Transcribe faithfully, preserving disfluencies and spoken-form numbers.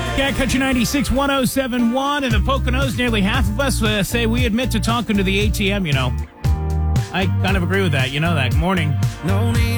Cat Country ninety-six, one oh seven point one. In the Poconos, nearly half of us uh, say we admit to talking to the A T M, you know. I kind of agree with that. You know that. Morning. No need